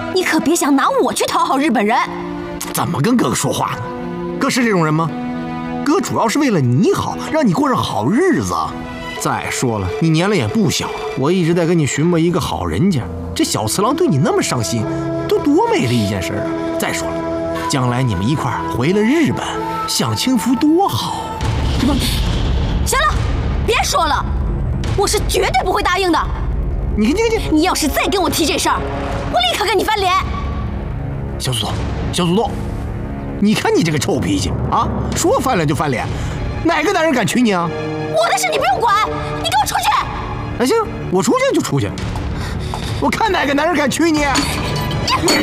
你可别想拿我去讨好日本人。 怎么跟哥哥说话呢？哥是这种人吗？哥主要是为了你好，让你过上好日子。再说了，你年龄也不小了，我一直在跟你寻摸一个好人家。这小次郎对你那么上心，多美的一件事啊！再说了，将来你们一块儿回了日本，享清福多好，对吧？ 行了，别说了，我是绝对不会答应的。你要是再跟我提这事儿，我立刻跟你翻脸。 小祖宗，你看你这个臭脾气啊，说翻脸就翻脸，哪个男人敢娶你啊？ 我的事你不用管，你给我出去！ 行，我出去就出去，我看哪个男人敢娶你。